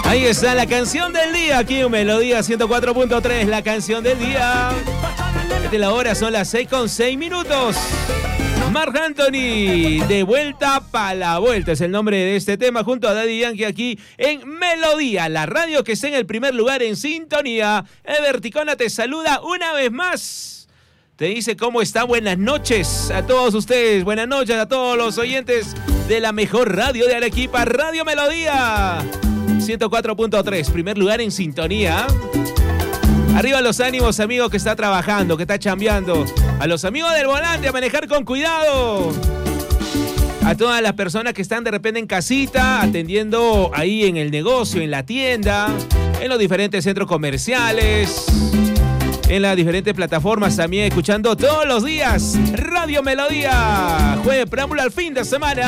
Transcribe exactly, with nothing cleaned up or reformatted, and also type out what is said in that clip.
Ahí está la canción del día, aquí en Melodía ciento cuatro punto tres, la canción del día. Desde la hora son las seis con seis minutos. Marc Anthony, de vuelta pa' la vuelta, es el nombre de este tema, junto a Daddy Yankee aquí en Melodía, la radio que está en el primer lugar en sintonía. Ever Ticona te saluda una vez más. Te dice cómo está, buenas noches a todos ustedes, buenas noches a todos los oyentes de la mejor radio de Arequipa, Radio Melodía ciento cuatro punto tres, primer lugar en sintonía. Arriba los ánimos, amigo que está trabajando, que está chambeando. A los amigos del volante, a manejar con cuidado. A todas las personas que están de repente en casita, atendiendo ahí en el negocio, en la tienda, en los diferentes centros comerciales, en las diferentes plataformas también, escuchando todos los días Radio Melodía. Jueves preámbulo al fin de semana.